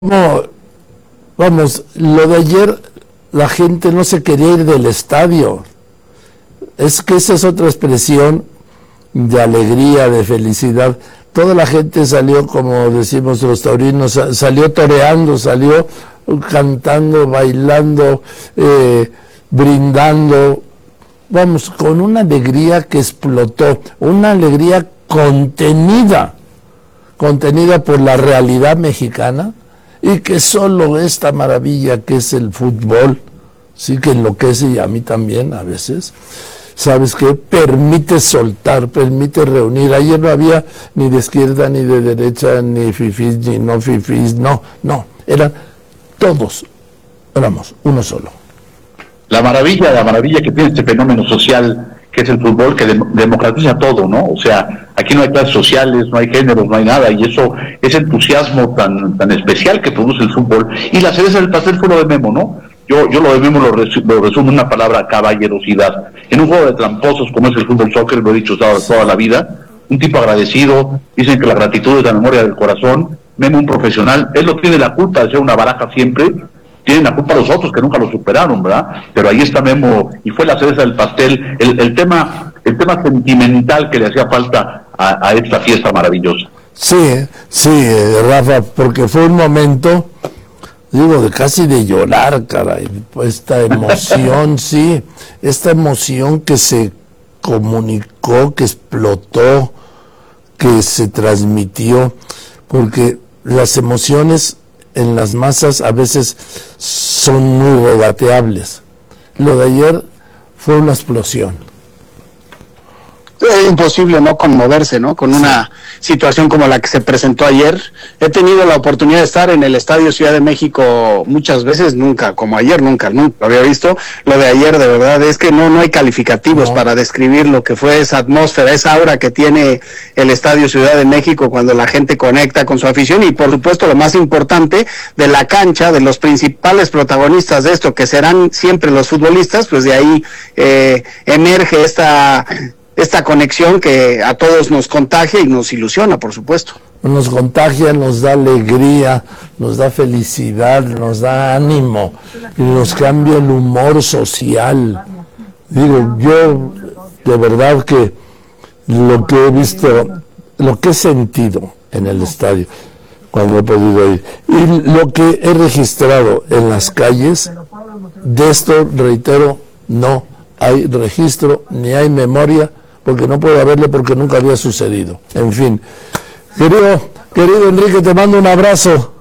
No, vamos, lo de ayer, la gente no se quería ir del estadio. Es que esa es otra expresión de alegría, de felicidad. Toda la gente salió, como decimos los taurinos, salió toreando, salió cantando, bailando, brindando, vamos, con una alegría que explotó, una alegría contenida por la realidad mexicana, y que solo esta maravilla que es el fútbol, sí, que enloquece, y a mí también a veces, ¿sabes qué? Permite soltar, permite reunir. Ayer no había ni de izquierda, ni de derecha, ni fifís, ni no fifís, no, eran todos, éramos uno solo. La maravilla que tiene este fenómeno social que es el fútbol, que democratiza todo, ¿no? O sea, aquí no hay clases sociales, no hay géneros, no hay nada, y eso, ese entusiasmo tan especial que produce el fútbol. Y la cereza del pastel fue lo de Memo, ¿no? Yo lo de Memo lo resumo en una palabra: caballerosidad. En un juego de tramposos como es el fútbol soccer, lo he dicho toda la vida, un tipo agradecido, dicen que la gratitud es la memoria del corazón. Memo, un profesional, él no tiene la culpa de ser una baraja siempre, tienen la culpa los otros que nunca lo superaron, ¿verdad? Pero ahí está Memo, y fue la cereza del pastel, el tema sentimental que le hacía falta a esta fiesta maravillosa. Sí, Rafa, porque fue un momento, digo, de casi de llorar, caray, esta emoción, sí, esta emoción que se comunicó, que explotó, que se transmitió, porque las emociones en las masas a veces son muy regateables. Lo de ayer fue una explosión. Es imposible no conmoverse, ¿no? Con una situación como la que se presentó ayer. He tenido la oportunidad de estar en el Estadio Ciudad de México muchas veces, nunca, como ayer, nunca lo había visto. Lo de ayer, de verdad, es que no hay calificativos para describir lo que fue esa atmósfera, esa aura que tiene el Estadio Ciudad de México cuando la gente conecta con su afición, y por supuesto lo más importante, de la cancha, de los principales protagonistas de esto, que serán siempre los futbolistas, pues de ahí emerge esta conexión que a todos nos contagia y nos ilusiona, por supuesto. Nos contagia, nos da alegría, nos da felicidad, nos da ánimo, y nos cambia el humor social. Digo, yo de verdad que lo que he visto, lo que he sentido en el estadio cuando he podido ir, y lo que he registrado en las calles, de esto, reitero, no hay registro, ni hay memoria, porque no puede haberle, porque nunca había sucedido. En fin, querido Enrique, te mando un abrazo.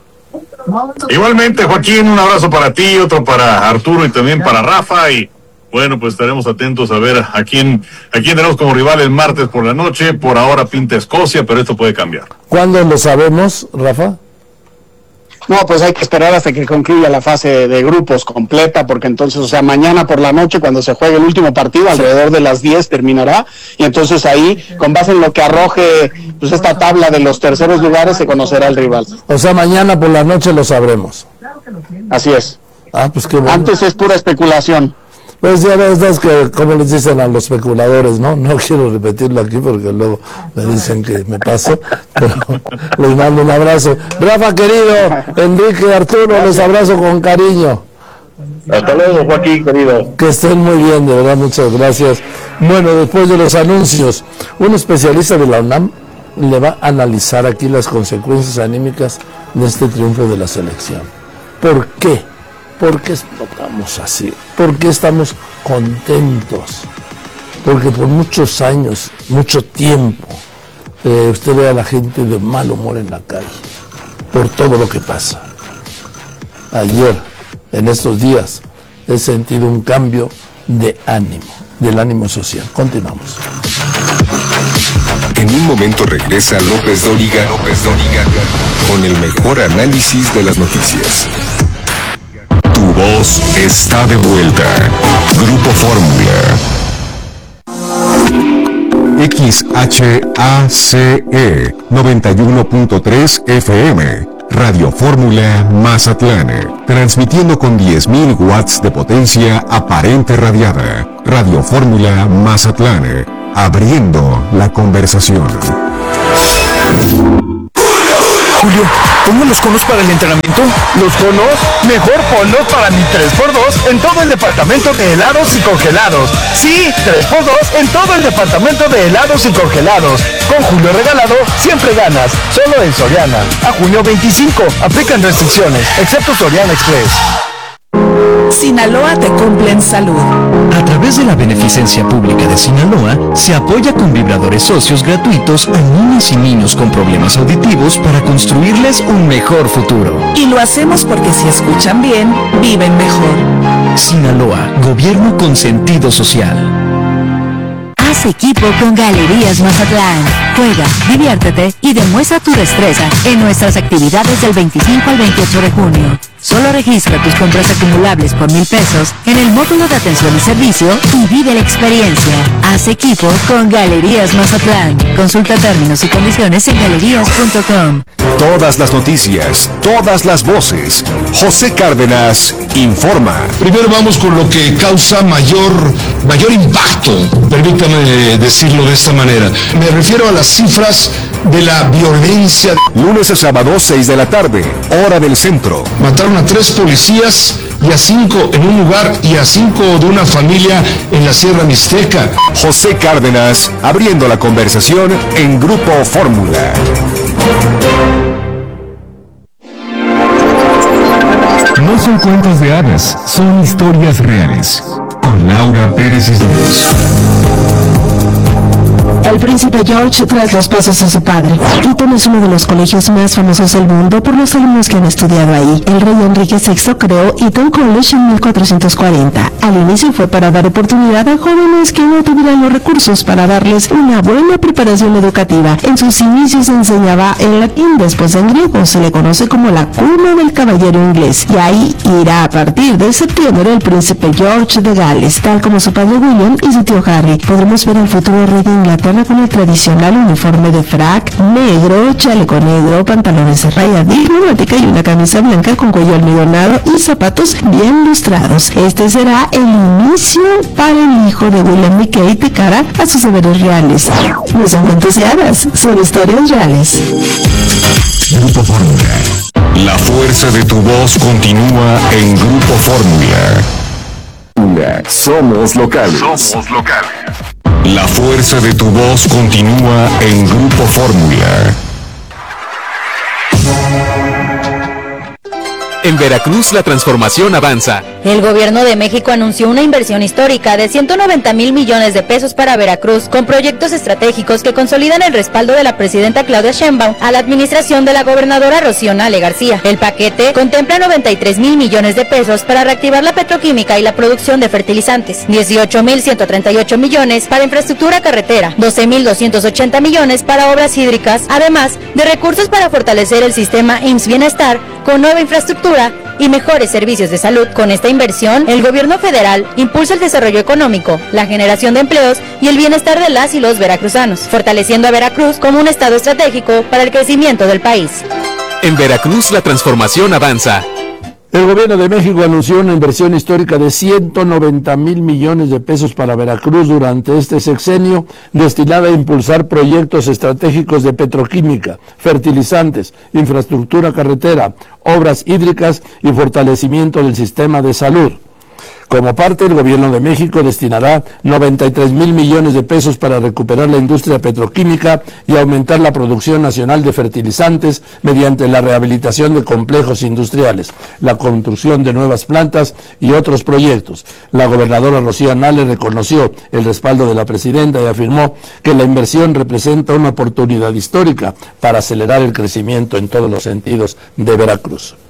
Igualmente, Joaquín, un abrazo para ti, otro para Arturo y también para Rafa, y bueno, pues estaremos atentos a ver a quién tenemos como rival el martes por la noche. Por ahora pinta Escocia, pero esto puede cambiar. ¿Cuándo lo sabemos, Rafa? No, pues hay que esperar hasta que concluya la fase de grupos completa, porque entonces, o sea, mañana por la noche, cuando se juegue el último partido, alrededor de las 10 terminará, y entonces ahí, con base en lo que arroje pues esta tabla de los terceros lugares, se conocerá el rival. O sea, mañana por la noche lo sabremos. Así es. Ah, pues qué bueno. Antes es pura especulación. Pues ya ves que, como les dicen a los especuladores, ¿no? No quiero repetirlo aquí porque luego me dicen que me paso, pero les mando un abrazo. Rafa, querido, Enrique, Arturo, les abrazo con cariño. Hasta luego, Joaquín, querido. Que estén muy bien, de verdad, muchas gracias. Bueno, después de los anuncios, un especialista de la UNAM le va a analizar aquí las consecuencias anímicas de este triunfo de la selección. ¿Por qué? ¿Por qué explotamos así? ¿Por qué estamos contentos? Porque por muchos años, mucho tiempo, usted ve a la gente de mal humor en la calle, por todo lo que pasa. Ayer, en estos días, he sentido un cambio de ánimo, del ánimo social. Continuamos. En un momento regresa López Dóriga con el mejor análisis de las noticias. Tu voz está de vuelta. Grupo Fórmula. XHACE 91.3 FM. Radio Fórmula Mazatlán. Transmitiendo con 10.000 watts de potencia aparente radiada. Radio Fórmula Mazatlán. Abriendo la conversación. Julio. ¿Pongo los conos para el entrenamiento? ¿Los conos? Mejor ponlos para mi 3x2 en todo el departamento de helados y congelados. Sí, 3x2 en todo el departamento de helados y congelados. Con Julio Regalado, siempre ganas. Solo en Soriana. A junio 25. Aplican restricciones, excepto Soriana Express. Sinaloa te cumple en salud. A través de la beneficencia pública de Sinaloa, se apoya con vibradores socios gratuitos a niñas y niños con problemas auditivos para construirles un mejor futuro. Y lo hacemos porque si escuchan bien, viven mejor. Sinaloa, gobierno con sentido social. Haz equipo con Galerías Mazatlán. Juega, diviértete y demuestra tu destreza en nuestras actividades del 25 al 28 de junio. Solo registra tus compras acumulables por 1,000 pesos en el módulo de atención y servicio y vive la experiencia. Haz equipo con Galerías Mazatlán. Consulta términos y condiciones en galerías.com. Todas las noticias, todas las voces. José Cárdenas informa. Primero vamos con lo que causa mayor impacto, permítame decirlo de esta manera. Me refiero a las cifras de la violencia. Lunes a sábado, 6 de la tarde, hora del centro. Mataron a 3 policías y a 5 en un lugar y a 5 de una familia en la Sierra Mixteca. José Cárdenas, abriendo la conversación en Grupo Fórmula. No son cuentos de hadas, son historias reales. Con Laura Pérez Islas. El príncipe George tras los pasos de su padre. Eton es uno de los colegios más famosos del mundo por los alumnos que han estudiado ahí. El rey Enrique VI creó Eton College en 1440. Al inicio fue para dar oportunidad a jóvenes que no tuvieran los recursos para darles una buena preparación educativa. En sus inicios se enseñaba en latín, después en griego. Se le conoce como la cuna del caballero inglés. Y ahí irá a partir de septiembre el príncipe George de Gales, tal como su padre William y su tío Harry. Podremos ver al futuro rey de Inglaterra con el tradicional uniforme de frac negro, chaleco negro, pantalones de raya diplomática y una camisa blanca con cuello almidonado y zapatos bien lustrados. Este será el inicio para el hijo de William y Kate de cara a sus deberes reales. No son cuentos de hadas, son historias reales. Grupo Fórmula. La fuerza de tu voz continúa en Grupo Fórmula. Somos locales. Somos locales. La fuerza de tu voz continúa en Grupo Fórmula. En Veracruz la transformación avanza. El gobierno de México anunció una inversión histórica de 190,000 millones de pesos para Veracruz, con proyectos estratégicos que consolidan el respaldo de la presidenta Claudia Sheinbaum a la administración de la gobernadora Rocío Nale García. El paquete contempla 93,000 millones de pesos para reactivar la petroquímica y la producción de fertilizantes, 18,138 millones para infraestructura carretera, 12,280 millones para obras hídricas, además de recursos para fortalecer el sistema IMSS Bienestar con nueva infraestructura y mejores servicios de salud. Con esta inversión, el gobierno federal impulsa el desarrollo económico, la generación de empleos y el bienestar de las y los veracruzanos, fortaleciendo a Veracruz como un estado estratégico para el crecimiento del país. En Veracruz la transformación avanza. El gobierno de México anunció una inversión histórica de 190,000 millones de pesos para Veracruz durante este sexenio, destinada a impulsar proyectos estratégicos de petroquímica, fertilizantes, infraestructura carretera, obras hídricas y fortalecimiento del sistema de salud. Como parte, el gobierno de México destinará 93,000 millones de pesos para recuperar la industria petroquímica y aumentar la producción nacional de fertilizantes mediante la rehabilitación de complejos industriales, la construcción de nuevas plantas y otros proyectos. La gobernadora Rocío Nale reconoció el respaldo de la presidenta y afirmó que la inversión representa una oportunidad histórica para acelerar el crecimiento en todos los sentidos de Veracruz.